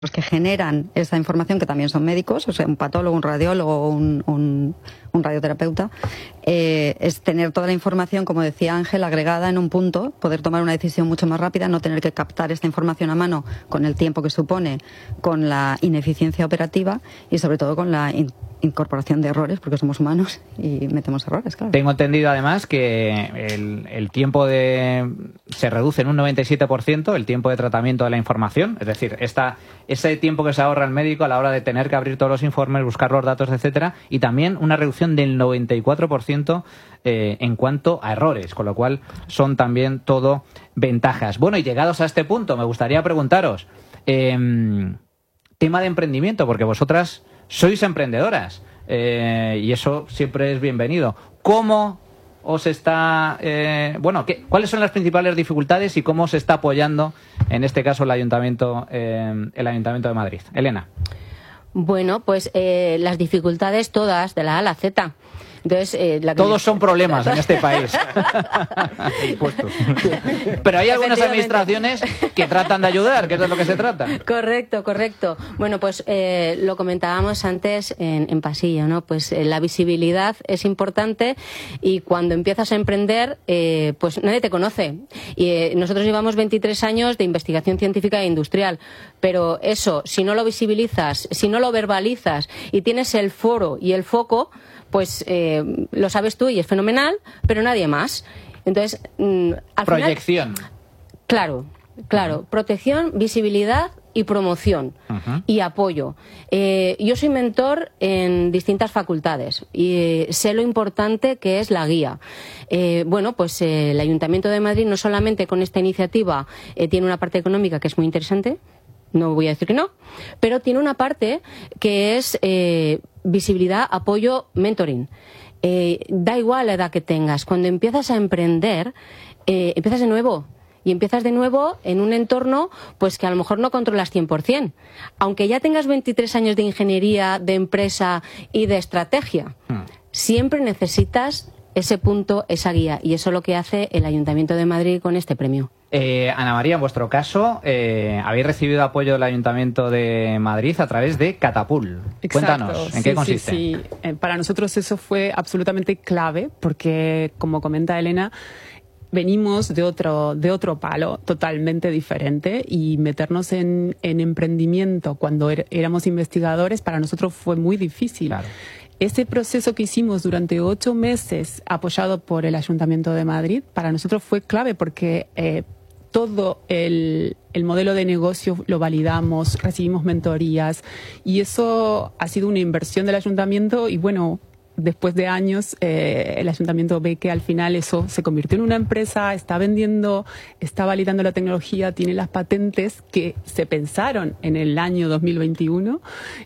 que generan esa información, que también son médicos, o sea, un patólogo, un radiólogo, un radioterapeuta, es tener toda la información, como decía Ángel, agregada en un punto, poder tomar una decisión mucho más rápida, no tener que captar esta información a mano con el tiempo que supone, con la ineficiencia operativa y sobre todo con la incorporación de errores, porque somos humanos y metemos errores, claro. Tengo entendido además que el tiempo se reduce en un 97% el tiempo de tratamiento de la información, es decir, ese tiempo que se ahorra el médico a la hora de tener que abrir todos los informes, buscar los datos, etcétera, y también una reducción del 94% en cuanto a errores, con lo cual son también todo ventajas. Bueno, y llegados a este punto, me gustaría preguntaros, tema de emprendimiento, porque vosotras sois emprendedoras y eso siempre es bienvenido. ¿Cómo os está... ¿cuáles son las principales dificultades y cómo se está apoyando, en este caso, el Ayuntamiento de Madrid? Elena. Bueno, pues las dificultades todas, de la A a la Z. Entonces, todos son problemas en este país. Impuestos. Pero hay algunas administraciones que tratan de ayudar, que es de lo que se trata. Correcto. Bueno, pues lo comentábamos antes en pasillo, ¿no? Pues la visibilidad es importante y cuando empiezas a emprender, pues nadie te conoce. Y nosotros llevamos 23 años de investigación científica e industrial, pero eso, si no lo visibilizas, si no lo verbalizas y tienes el foro y el foco, pues lo sabes tú y es fenomenal, pero nadie más. Entonces, al proyección. Final, claro. Protección, visibilidad y promoción y apoyo. Yo soy mentor en distintas facultades y sé lo importante que es la guía. Pues el Ayuntamiento de Madrid no solamente con esta iniciativa tiene una parte económica que es muy interesante, no voy a decir que no, pero tiene una parte que es visibilidad, apoyo, mentoring. Da igual la edad que tengas. Cuando empiezas a emprender, empiezas de nuevo. Y empiezas de nuevo en un entorno pues que a lo mejor no controlas 100%. Aunque ya tengas 23 años de ingeniería, de empresa y de estrategia, siempre necesitas ese punto, esa guía. Y eso es lo que hace el Ayuntamiento de Madrid con este premio. Ana María, en vuestro caso, habéis recibido apoyo del Ayuntamiento de Madrid a través de Catapult. Exacto. Cuéntanos, ¿en qué consiste? Sí. Para nosotros eso fue absolutamente clave porque, como comenta Elena, venimos de otro palo totalmente diferente y meternos en emprendimiento cuando éramos investigadores para nosotros fue muy difícil. Claro. Ese proceso que hicimos durante 8 meses, apoyado por el Ayuntamiento de Madrid, para nosotros fue clave porque todo el modelo de negocio lo validamos, recibimos mentorías y eso ha sido una inversión del Ayuntamiento y bueno, después de años el Ayuntamiento ve que al final eso se convirtió en una empresa, está vendiendo, está validando la tecnología, tiene las patentes que se pensaron en el año 2021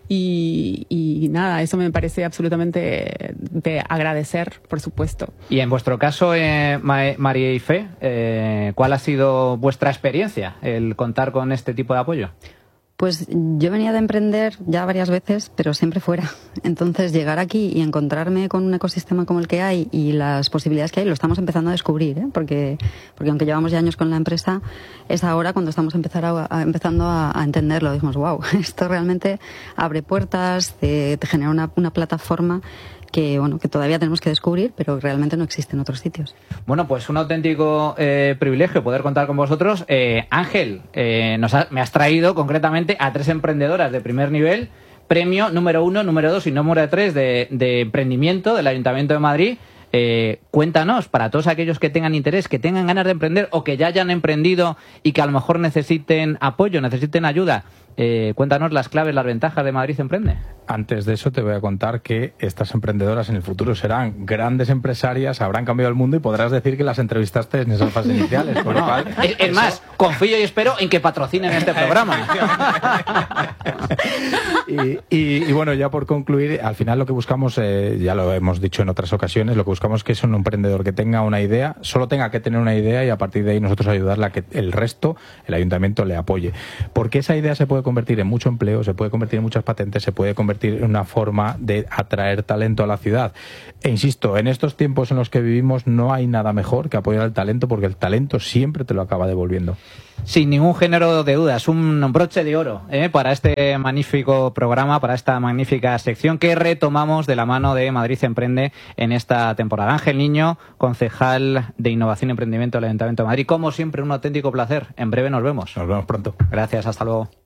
y nada, eso me parece absolutamente de agradecer, por supuesto. Y en vuestro caso, María y Fe, ¿cuál ha sido vuestra experiencia el contar con este tipo de apoyo? Pues yo venía de emprender ya varias veces, pero siempre fuera. Entonces, llegar aquí y encontrarme con un ecosistema como el que hay y las posibilidades que hay, lo estamos empezando a descubrir, ¿eh? Porque aunque llevamos ya años con la empresa, es ahora cuando estamos empezando a entenderlo. Decimos, wow, esto realmente abre puertas, te genera una plataforma que todavía tenemos que descubrir, pero realmente no existe en otros sitios. Bueno, pues un auténtico privilegio poder contar con vosotros. Ángel, me has traído concretamente a 3 emprendedoras de primer nivel, premio número 1, número 2 y número 3 de emprendimiento del Ayuntamiento de Madrid. Cuéntanos, para todos aquellos que tengan interés, que tengan ganas de emprender o que ya hayan emprendido y que a lo mejor necesiten apoyo, necesiten ayuda, cuéntanos las claves, las ventajas de Madrid Emprende. Antes de eso te voy a contar que estas emprendedoras en el futuro serán grandes empresarias, habrán cambiado el mundo y podrás decir que las entrevistaste en esas fases iniciales. Con lo cual, es más, confío y espero en que patrocinen este programa. y bueno, ya por concluir, al final lo que buscamos, ya lo hemos dicho en otras ocasiones, lo que buscamos es que es un emprendedor que tenga una idea, solo tenga que tener una idea y a partir de ahí nosotros ayudarle a que el resto, el ayuntamiento, le apoye. Porque esa idea se puede convertir en mucho empleo, se puede convertir en muchas patentes, se puede convertir convertir en una forma de atraer talento a la ciudad. E insisto, en estos tiempos en los que vivimos no hay nada mejor que apoyar al talento, porque el talento siempre te lo acaba devolviendo. Sin ningún género de dudas, un broche de oro para este magnífico programa, para esta magnífica sección que retomamos de la mano de Madrid Emprende en esta temporada. Ángel Niño, concejal de Innovación y Emprendimiento del Ayuntamiento de Madrid. Como siempre, un auténtico placer. En breve nos vemos. Nos vemos pronto. Gracias, hasta luego.